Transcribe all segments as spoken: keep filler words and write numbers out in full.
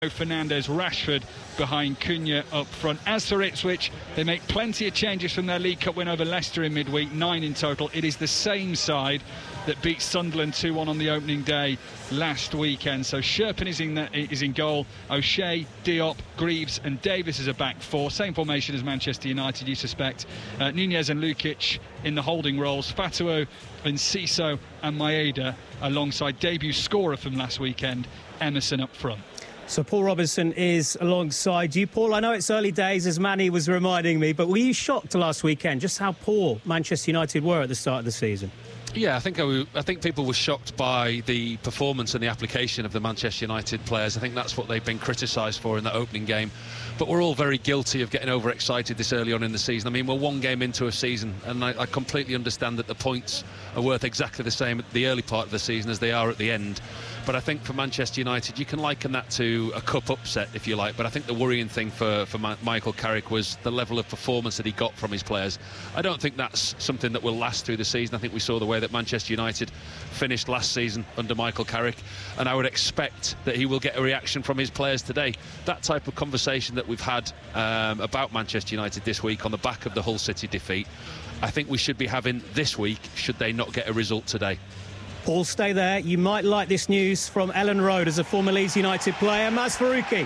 Fernandes, Rashford behind Cunha up front. As for Ipswich, they make plenty of changes from their League Cup win over Leicester in midweek, nine in total. It is the same side that beat Sunderland two one on the opening day last weekend. So Sherpen is in, the, is in goal. O'Shea, Diop, Greaves and Davis is a back four. Same formation as Manchester United, you suspect. Uh, Nunez and Lukic in the holding roles. Fatuo and Ciso and Maeda alongside debut scorer from last weekend, Emerson up front. So Paul Robinson is alongside you. Paul, I know it's early days, as Manny was reminding me, but were you shocked last weekend just how poor Manchester United were at the start of the season? Yeah, I think I, I think people were shocked by the performance and the application of the Manchester United players. I think that's what they've been criticised for in that opening game. But we're all very guilty of getting overexcited this early on in the season. I mean, we're one game into a season, and I, I completely understand that the points are worth exactly the same at the early part of the season as they are at the end. But I think for Manchester United, you can liken that to a cup upset, if you like. But I think the worrying thing for, for Ma Michael Carrick was the level of performance that he got from his players. I don't think that's something that will last through the season. I think we saw the way that Manchester United finished last season under Michael Carrick, and I would expect that he will get a reaction from his players today. That type of conversation that we've had um, about Manchester United this week on the back of the Hull City defeat, I think we should be having this week, should they not get a result today. Paul, stay there. You might like this news from Ellen Road as a former Leeds United player. Maz Faruqi.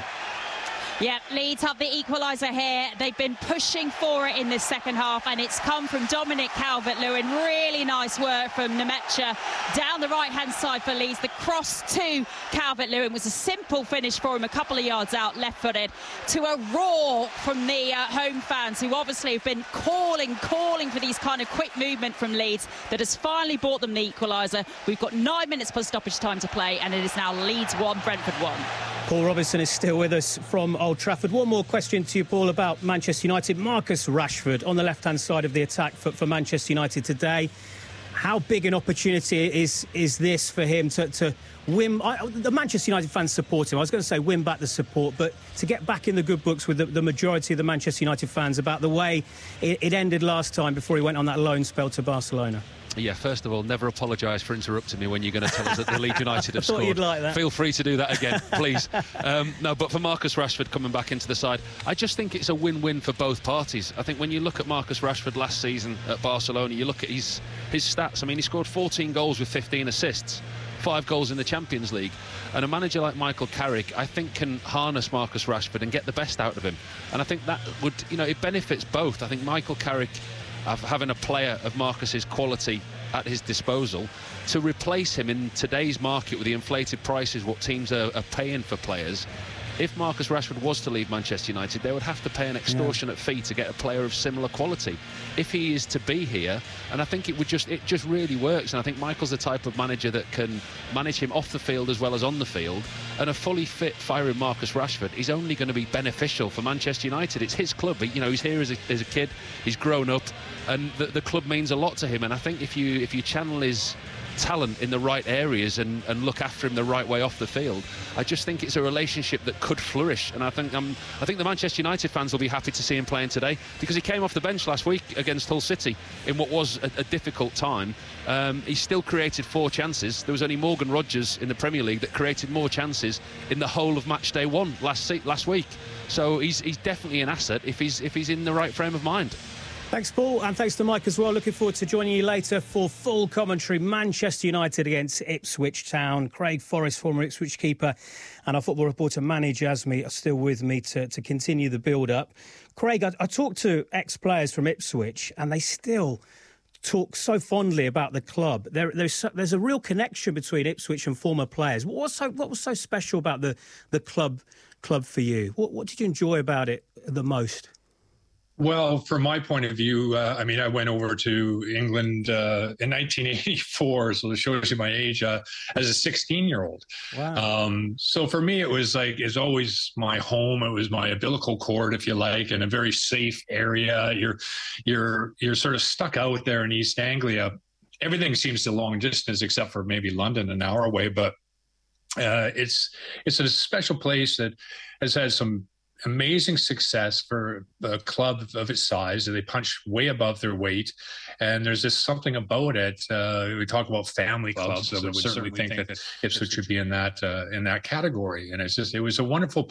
Yeah, Leeds have the equaliser here. They've been pushing for it in this second half, and it's come from Dominic Calvert-Lewin. Really nice work from Nemecha down the right-hand side for Leeds. The cross to Calvert-Lewin was a simple finish for him, a couple of yards out, left-footed, to a roar from the uh, home fans, who obviously have been calling, calling for these kind of quick movement from Leeds that has finally bought them the equaliser. We've got nine minutes plus stoppage time to play, and it is now Leeds one, Brentford one. Paul Robinson is still with us from Old Trafford. One more question to you, Paul, about Manchester United. Marcus Rashford on the left-hand side of the attack for, for Manchester United today. How big an opportunity is is this for him to, to win? I, the Manchester United fans support him. I was going to say win back the support, but to get back in the good books with the, the majority of the Manchester United fans about the way it, it ended last time before he went on that loan spell to Barcelona. Yeah, first of all, never apologise for interrupting me when you're going to tell us that the Leeds United have I thought scored. You'd like that. Feel free to do that again, please. Um, no, but for Marcus Rashford coming back into the side, I just think it's a win-win for both parties. I think when you look at Marcus Rashford last season at Barcelona, you look at his, his stats. I mean, he scored fourteen goals with fifteen assists. Five goals in the Champions League, and a manager like Michael Carrick, I think, can harness Marcus Rashford and get the best out of him. And I think that would, you know, it benefits both. I think Michael Carrick, of having a player of Marcus's quality at his disposal, to replace him in today's market with the inflated prices, what teams are, are paying for players. If Marcus Rashford was to leave Manchester United, they would have to pay an extortionate yeah. fee to get a player of similar quality. If he is to be here, and I think it would just, it just really works. And I think Michael's the type of manager that can manage him off the field as well as on the field. And a fully fit, firing Marcus Rashford is only going to be beneficial for Manchester United. It's his club. You know, he's here as a, as a kid. He's grown up, and the, the club means a lot to him. And I think if you if you channel his talent in the right areas and, and look after him the right way off the field, I just think it's a relationship that could flourish. And I think um, I think the Manchester United fans will be happy to see him playing today, because he came off the bench last week against Hull City in what was a, a difficult time. Um, he still created four chances. There was only Morgan Rogers in the Premier League that created more chances in the whole of match day one last last week. So he's he's definitely an asset if he's if he's in the right frame of mind. Thanks, Paul, and thanks to Mike as well. Looking forward to joining you later for full commentary. Manchester United against Ipswich Town. Craig Forrest, former Ipswich keeper, and our football reporter Manny Jasmi are still with me to, to continue the build-up. Craig, I, I talked to ex-players from Ipswich, and they still talk so fondly about the club. There, there's so, there's a real connection between Ipswich and former players. What was so what was so special about the the club club for you? What, what did you enjoy about it the most? Well, from my point of view, uh, I mean, I went over to England uh, in nineteen eighty-four, so it shows you my age, uh, as a sixteen-year-old. Wow. Um, so for me, it was like, it's always my home. It was my umbilical cord, if you like, in a very safe area. You're, you're, you're sort of stuck out there in East Anglia. Everything seems to long distance, except for maybe London, an hour away. But uh, it's it's a special place that has had some amazing success for a club of its size. They punch way above their weight, and there's just something about it. Uh, we talk about family clubs, so I would certainly think that Ipswich should be in that uh, in that category. And it's just, it was a wonderful